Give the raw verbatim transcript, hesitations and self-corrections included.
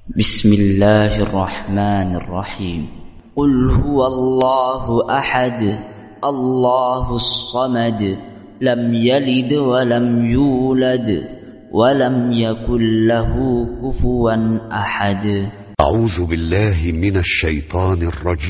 بسم الله الرحمن الرحيم. قل هو الله أحد الله الصمد لم يلد ولم يولد ولم يكن له كفوا أحد. أعوذ بالله من الشيطان الرجيم.